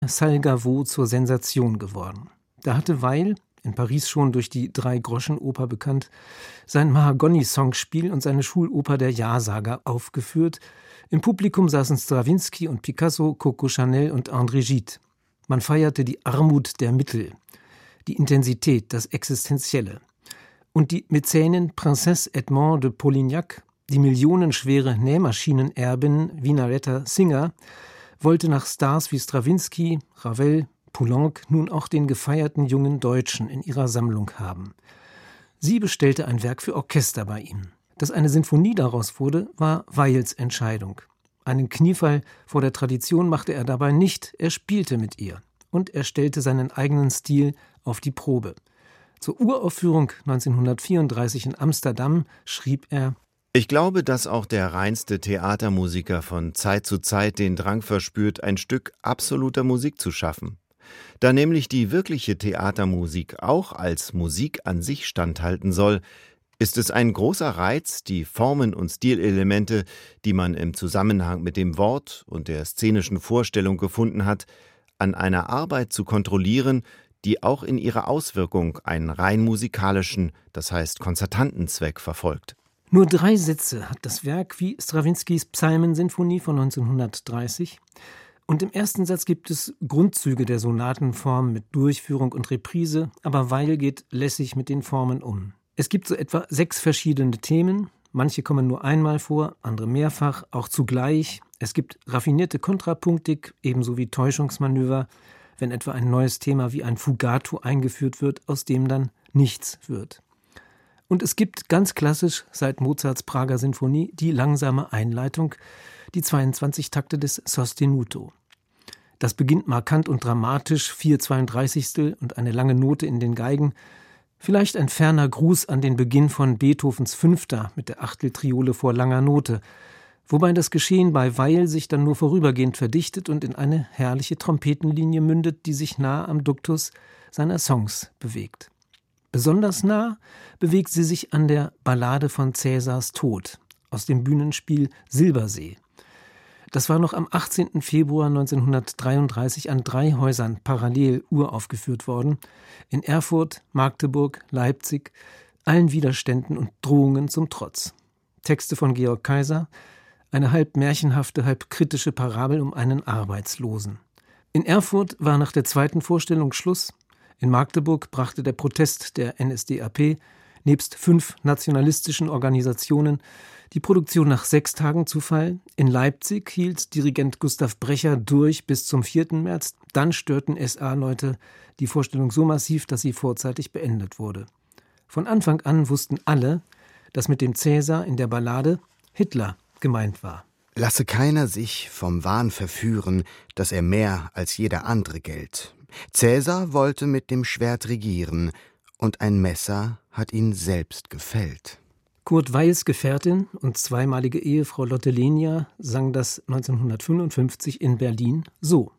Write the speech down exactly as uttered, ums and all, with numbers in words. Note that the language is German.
Salgavo zur Sensation geworden. Da hatte Weil, in Paris schon durch die Drei-Groschen-Oper bekannt, sein Mahagoni-Songspiel und seine Schuloper Der Ja-Sager aufgeführt. Im Publikum saßen Strawinsky und Picasso, Coco Chanel und André Gide. Man feierte die Armut der Mittel, die Intensität, das Existenzielle. Und die Mäzenin Princesse Edmond de Polignac, die millionenschwere Nähmaschinenerbin Vinaretta Singer, wollte nach Stars wie Strawinsky, Ravel, Poulenc nun auch den gefeierten jungen Deutschen in ihrer Sammlung haben. Sie bestellte ein Werk für Orchester bei ihm. Dass eine Sinfonie daraus wurde, war Weils Entscheidung. Einen Kniefall vor der Tradition machte er dabei nicht, er spielte mit ihr. Und er stellte seinen eigenen Stil auf die Probe. Zur Uraufführung neunzehnhundertvierunddreißig in Amsterdam schrieb er: Ich glaube, dass auch der reinste Theatermusiker von Zeit zu Zeit den Drang verspürt, ein Stück absoluter Musik zu schaffen. Da nämlich die wirkliche Theatermusik auch als Musik an sich standhalten soll, ist es ein großer Reiz, die Formen und Stilelemente, die man im Zusammenhang mit dem Wort und der szenischen Vorstellung gefunden hat, an einer Arbeit zu kontrollieren, die auch in ihrer Auswirkung einen rein musikalischen, das heißt Konzertantenzweck verfolgt. Nur drei Sätze hat das Werk wie Strawinskys Psalmensinfonie von neunzehnhundertdreißig. Und im ersten Satz gibt es Grundzüge der Sonatenform mit Durchführung und Reprise, aber Weil geht lässig mit den Formen um. Es gibt so etwa sechs verschiedene Themen, manche kommen nur einmal vor, andere mehrfach, auch zugleich. Es gibt raffinierte Kontrapunktik, ebenso wie Täuschungsmanöver, wenn etwa ein neues Thema wie ein Fugato eingeführt wird, aus dem dann nichts wird. Und es gibt ganz klassisch seit Mozarts Prager Sinfonie die langsame Einleitung, die zweiundzwanzig Takte des Sostenuto. Das beginnt markant und dramatisch, vier Zweiunddreißigstel und eine lange Note in den Geigen. Vielleicht ein ferner Gruß an den Beginn von Beethovens Fünfter mit der Achteltriole vor langer Note, wobei das Geschehen bei Weil sich dann nur vorübergehend verdichtet und in eine herrliche Trompetenlinie mündet, die sich nah am Duktus seiner Songs bewegt. Besonders nah bewegt sie sich an der Ballade von Cäsars Tod aus dem Bühnenspiel Silbersee. Das war noch am achtzehnten Februar neunzehnhundertdreiunddreißig an drei Häusern parallel uraufgeführt worden, in Erfurt, Magdeburg, Leipzig, allen Widerständen und Drohungen zum Trotz. Texte von Georg Kaiser, eine halb märchenhafte, halb kritische Parabel um einen Arbeitslosen. In Erfurt war nach der zweiten Vorstellung Schluss. In Magdeburg brachte der Protest der N S D A P nebst fünf nationalistischen Organisationen die Produktion nach sechs Tagen zu Fall. In Leipzig hielt Dirigent Gustav Brecher durch bis zum vierten März. Dann störten S A-Leute die Vorstellung so massiv, dass sie vorzeitig beendet wurde. Von Anfang an wussten alle, dass mit dem Cäsar in der Ballade Hitler gemeint war. Lasse keiner sich vom Wahn verführen, dass er mehr als jeder andere gilt. Cäsar wollte mit dem Schwert regieren, und ein Messer hat ihn selbst gefällt. Kurt Weils Gefährtin und zweimalige Ehefrau Lotte Lenya sang das neunzehnhundertfünfundfünfzig in Berlin so.